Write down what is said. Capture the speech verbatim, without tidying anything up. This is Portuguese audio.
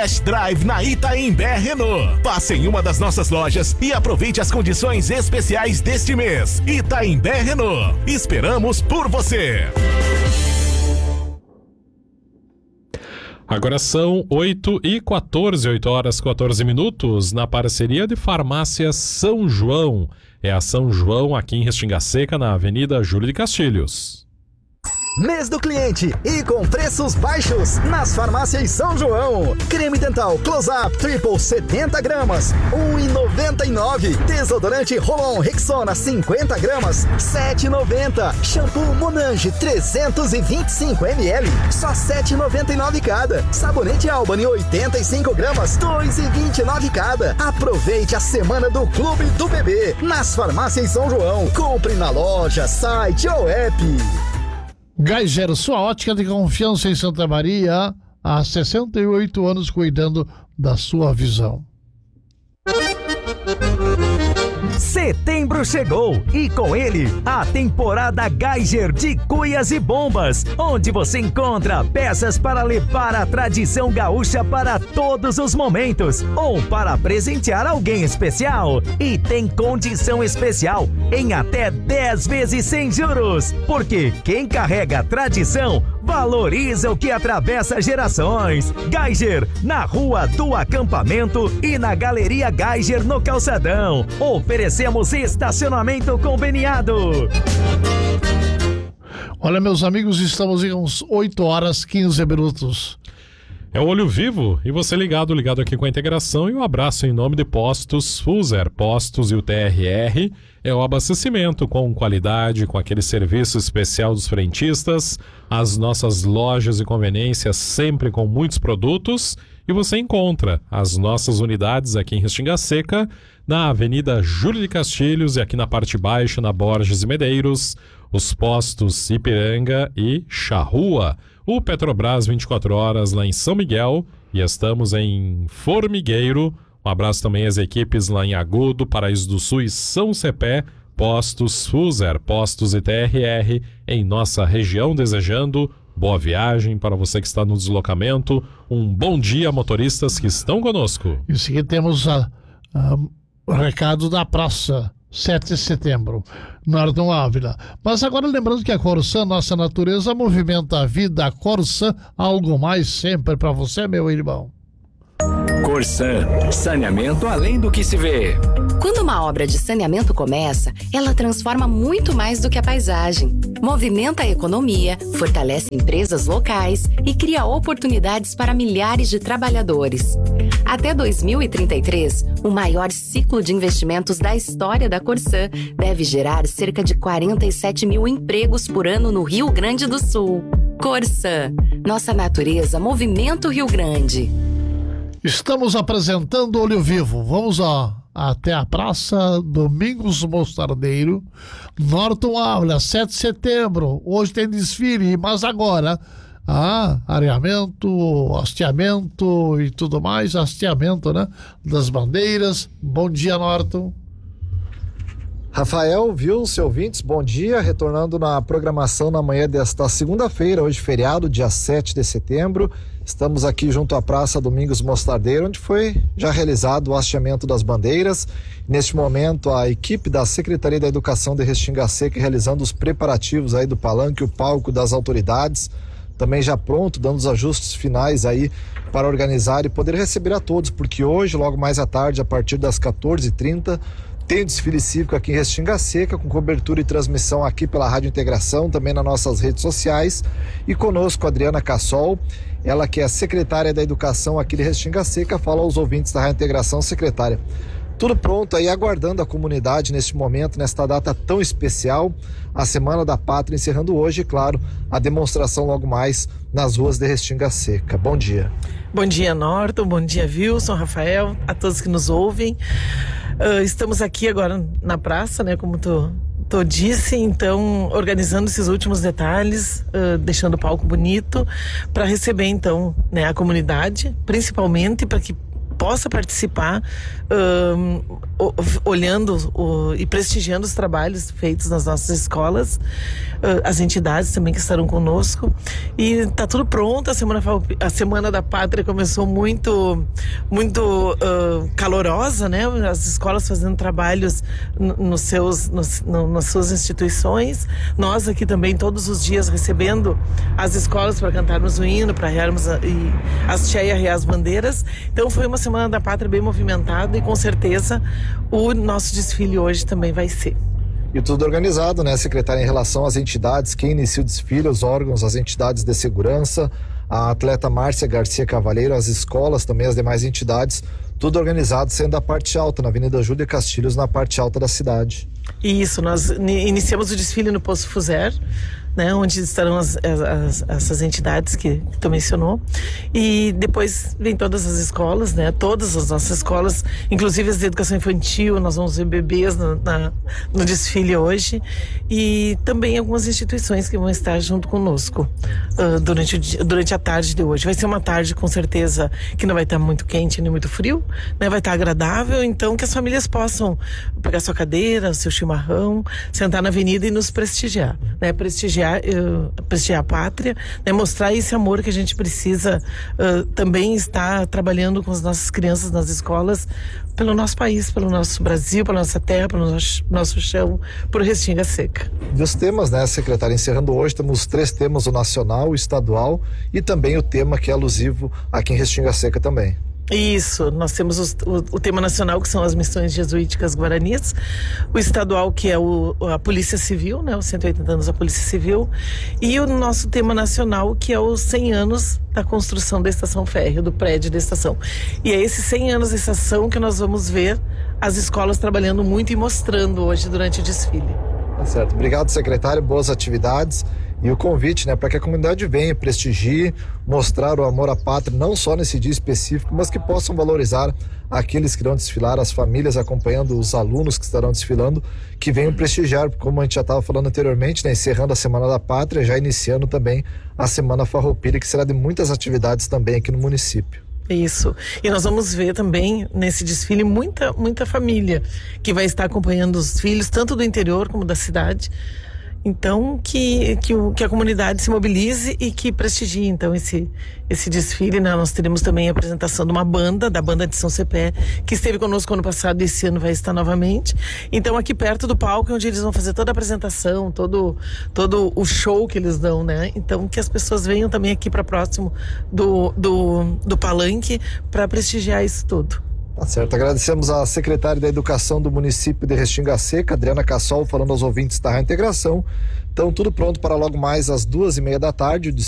Test Drive na Itaimbé Renault. Passe em uma das nossas lojas e aproveite as condições especiais deste mês. Itaimbé Renault. Esperamos por você. Agora são oito e quatorze, oito horas e quatorze minutos, na parceria de Farmácia São João. É a São João aqui em Restinga Seca, na Avenida Júlio de Castilhos. Mês do cliente e com preços baixos nas farmácias São João. Creme dental Close-Up Triple setenta gramas, um real e noventa e nove centavos. Desodorante Rolon Rexona cinquenta gramas, sete reais e noventa centavos. Shampoo Monange trezentos e vinte e cinco mililitros, só sete reais e noventa e nove centavos cada. Sabonete Albany oitenta e cinco gramas, dois reais e vinte e nove centavos cada. Aproveite a semana do Clube do Bebê nas farmácias São João. Compre na loja, site ou app. Geiger, sua ótica de confiança em Santa Maria, há sessenta e oito anos cuidando da sua visão. Setembro chegou e com ele a temporada Geiger de cuias e bombas, onde você encontra peças para levar a tradição gaúcha para todos os momentos ou para presentear alguém especial. E tem condição especial em até dez vezes sem juros, porque quem carrega a tradição valoriza o que atravessa gerações. Geiger, na Rua do Acampamento e na Galeria Geiger no Calçadão. Oferecemos estacionamento conveniado. Olha, meus amigos, estamos em uns oito horas e quinze minutos. É o Olho Vivo e você ligado, ligado aqui com a integração, e um abraço em nome de Postos Fuser. Postos e o T R R é o abastecimento com qualidade, com aquele serviço especial dos frentistas, as nossas lojas e conveniências sempre com muitos produtos, e você encontra as nossas unidades aqui em Restinga Seca, na Avenida Júlio de Castilhos e aqui na parte baixa, na Borges e Medeiros, os postos Ipiranga e Charrua. O Petrobras vinte e quatro horas lá em São Miguel e estamos em Formigueiro. Um abraço também às equipes lá em Agudo, Paraíso do Sul e São Cepé, Postos Fuser, Postos e T R R em nossa região, desejando boa viagem para você que está no deslocamento. Um bom dia, motoristas que estão conosco. Em seguida temos a, a, o recado da praça. sete de setembro, Norton Ávila. Mas agora lembrando que a Corsã, nossa natureza, movimenta a vida. A Corsã, algo mais sempre para você, meu irmão. Corsã, saneamento além do que se vê. Quando uma obra de saneamento começa, ela transforma muito mais do que a paisagem. Movimenta a economia, fortalece empresas locais e cria oportunidades para milhares de trabalhadores. Até dois mil e trinta e três, o maior ciclo de investimentos da história da Corsã deve gerar cerca de quarenta e sete mil empregos por ano no Rio Grande do Sul. Corsã, nossa natureza movimenta o Rio Grande. Estamos apresentando Olho Vivo. Vamos ó, até a Praça Domingos Mostardeiro, Norton Ávila, sete de setembro. Hoje tem desfile, mas agora ah, areamento, hasteamento e tudo mais, hasteamento, né, das bandeiras. Bom dia, Norton. Rafael, viu, seus ouvintes, bom dia, retornando na programação na manhã desta segunda-feira, hoje feriado, dia sete de setembro, estamos aqui junto à Praça Domingos Mostardeiro, onde foi já realizado o hasteamento das bandeiras. Neste momento, a equipe da Secretaria da Educação de Restinga Seca realizando os preparativos aí do palanque, o palco das autoridades, também já pronto, dando os ajustes finais aí para organizar e poder receber a todos, porque hoje, logo mais à tarde, a partir das quatorze e trinta, tem desfile cívico aqui em Restinga Seca, com cobertura e transmissão aqui pela Rádio Integração, também nas nossas redes sociais. E conosco, Adriana Cassol, ela que é secretária da Educação aqui de Restinga Seca, fala aos ouvintes da Rádio Integração. Secretária, tudo pronto aí, aguardando a comunidade neste momento, nesta data tão especial, a Semana da Pátria encerrando hoje, e claro, a demonstração logo mais nas ruas de Restinga Seca. Bom dia. Bom dia, Norton, bom dia, Wilson, Rafael, a todos que nos ouvem. Uh, estamos aqui agora na praça, né, como tu, tu disse, então organizando esses últimos detalhes, uh, deixando o palco bonito para receber então, né, a comunidade, principalmente para que possa participar um, olhando o, e prestigiando os trabalhos feitos nas nossas escolas, uh, as entidades também que estarão conosco. E está tudo pronto. A semana, a semana da Pátria começou muito, muito uh, calorosa, né? As escolas fazendo trabalhos no, nos seus, nos, no, nas suas instituições. Nós aqui também todos os dias recebendo as escolas para cantarmos o hino, para arrearmos a, e hastear e arrear as bandeiras. Então foi uma Semana da Pátria bem movimentada e com certeza o nosso desfile hoje também vai ser. E tudo organizado, né, secretária, em relação às entidades, quem inicia o desfile, os órgãos, as entidades de segurança, a atleta Márcia Garcia Cavalheiro, as escolas também, as demais entidades, tudo organizado, sendo a parte alta, na Avenida Júlia Castilhos, na parte alta da cidade. Isso, nós iniciamos o desfile no Poço Fuser, né, onde estarão as, as, essas entidades que, que tu mencionou, e depois vem todas as escolas, né, todas as nossas escolas, inclusive as de educação infantil. Nós vamos ver bebês na, na, no desfile hoje, e também algumas instituições que vão estar junto conosco uh, durante, o dia, durante a tarde de hoje. Vai ser uma tarde com certeza que não vai estar muito quente nem muito frio, né, vai estar agradável, então que as famílias possam pegar sua cadeira, o seu chimarrão, sentar na avenida e nos prestigiar, né, prestigiar Uh, prestigiar a pátria, né, mostrar esse amor que a gente precisa uh, também estar trabalhando com as nossas crianças nas escolas, pelo nosso país, pelo nosso Brasil, pela nossa terra, pelo nosso, nosso chão, por Restinga Seca. E os temas, né, secretária, encerrando hoje, temos três temas, o nacional, o estadual e também o tema que é alusivo aqui em Restinga Seca também. Isso, nós temos os, o, o tema nacional, que são as missões jesuíticas guaranis, o estadual, que é o, a Polícia Civil, né, os cento e oitenta anos da Polícia Civil, e o nosso tema nacional, que é os cem anos da construção da estação férrea, do prédio da estação. E é esses cem anos da estação que nós vamos ver as escolas trabalhando muito e mostrando hoje durante o desfile. Tá certo, obrigado, secretário, boas atividades. E o convite, né, para que a comunidade venha, prestigie, mostrar o amor à pátria, não só nesse dia específico, mas que possam valorizar aqueles que irão desfilar, as famílias acompanhando os alunos que estarão desfilando, que venham prestigiar, como a gente já estava falando anteriormente, né, encerrando a Semana da Pátria, já iniciando também a Semana Farroupilha, que será de muitas atividades também aqui no município. Isso. E nós vamos ver também nesse desfile muita, muita família que vai estar acompanhando os filhos, tanto do interior como da cidade. Então, que, que, o, que a comunidade se mobilize e que prestigie, então, esse, esse desfile, né? Nós teremos também a apresentação de uma banda, da banda de São Cepé, que esteve conosco ano passado e esse ano vai estar novamente. Então, aqui perto do palco, onde eles vão fazer toda a apresentação, todo, todo o show que eles dão, né? Então, que as pessoas venham também aqui para próximo do, do, do palanque para prestigiar isso tudo. Tá certo, agradecemos a secretária da Educação do município de Restinga Seca, Adriana Cassol, falando aos ouvintes da Rádio Integração. Então, tudo pronto para logo mais às duas e meia da tarde,